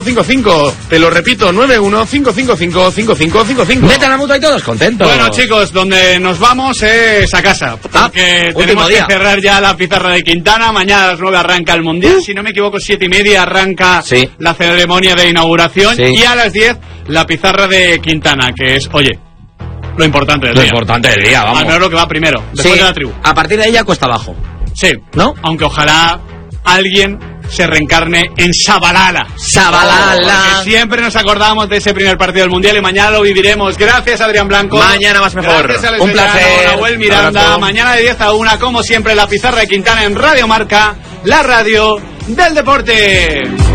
55, te lo repito, 915555555. Meten la mutua y todos contentos. Bueno, chicos, donde nos vamos es a casa, porque tenemos que cerrar ya la pizarra de Quintana. Mañana a las 9 arranca el Mundial, si no me equivoco 7:30 arranca la ceremonia de inauguración y a las 10 la pizarra de Quintana, que es, oye, lo importante del día. Lo importante del día, vamos. Al menos lo que va primero, después de la tribu. A partir de ahí ya cuesta abajo. Sí, ¿no? Aunque ojalá alguien se reencarne en Shabalala. Shabalala. Siempre nos acordamos de ese primer partido del Mundial y mañana lo viviremos. Gracias, Adrián Blanco. Mañana más mejor. Gracias, Un placer. Nahuel Miranda. Abrazo. Mañana de 10 a 1, como siempre, la pizarra de Quintana en Radio Marca, la radio del deporte.